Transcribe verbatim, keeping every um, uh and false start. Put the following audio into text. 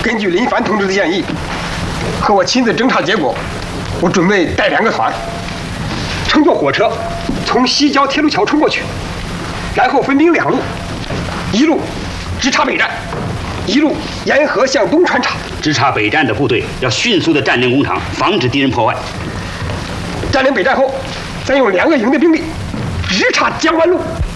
根据林凡同志的建议和我亲自侦查结果，我准备带两个团，乘坐火车从西郊铁路桥冲过去，然后分兵两路，一路直插北站，一路沿河向东穿插。 直插北站的部队要迅速地占领工厂，防止敌人破坏。 占领北站后，再用两个营的兵力直插江湾路。